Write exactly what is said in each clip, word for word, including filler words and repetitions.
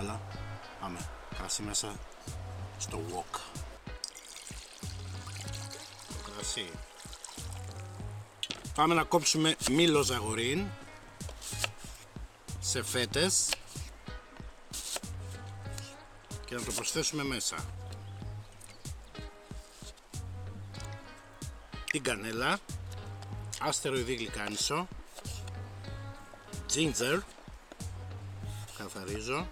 όλα. Πάμε, κρασί μέσα στο wok. Το κρασί. Πάμε να κόψουμε μήλο ζαγορίν σε φέτες και να το προσθέσουμε μέσα. Την κανέλα, άστεροειδή γλυκάνισο, ginger, καθαρίζω.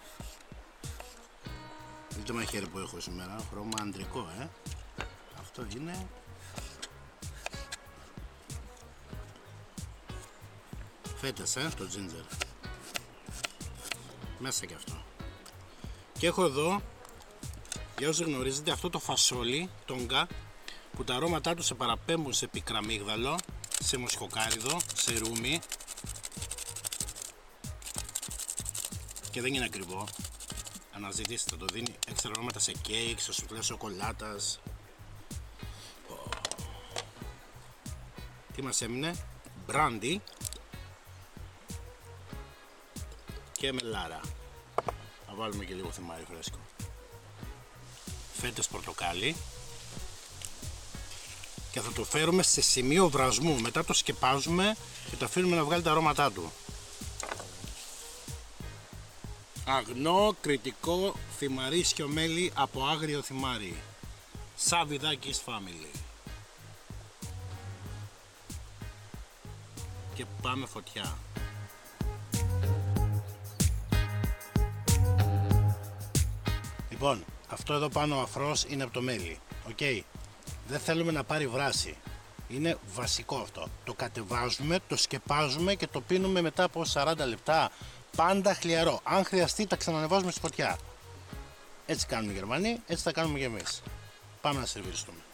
Είναι το μαχαίρι που έχω σήμερα, χρώμα αντρικό, ε. Αυτό είναι. Φέτες, ε, το ginger. Μέσα και αυτό. Και έχω εδώ, για όσοι γνωρίζετε, αυτό το φασόλι, τόγκα, που τα αρώματά του σε παραπέμπουν σε πικραμίγδαλο, σε μοσχοκάριδο, σε ρούμι. Και δεν είναι ακριβό. Αναζητήστε το, δίνει έξτρα αρώματα σε κέικ, σε σουφλέ σοκολάτας. Oh. Τι μας έμεινε? Μπράντι και μελάρα. Θα βάλουμε και λίγο θυμάρι φρέσκο. Φέτες πορτοκάλι. Και θα το φέρουμε σε σημείο βρασμού. Μετά το σκεπάζουμε και το αφήνουμε να βγάλει τα αρώματά του. Αγνό, κριτικό, θυμαρίσιο μέλι από άγριο θυμάρι. Σαβιδάκης Family. Και πάμε φωτιά. Λοιπόν, αυτό εδώ πάνω ο αφρός είναι από το μέλι. Οκ. Okay. Δεν θέλουμε να πάρει βράση. Είναι βασικό αυτό. Το κατεβάζουμε, το σκεπάζουμε και το πίνουμε μετά από σαράντα λεπτά. Πάντα χλιαρό. Αν χρειαστεί, τα ξανανεβάζουμε στη φωτιά. Έτσι κάνουν οι Γερμανοί, έτσι θα κάνουμε και εμείς. Πάμε να σερβίρουμε.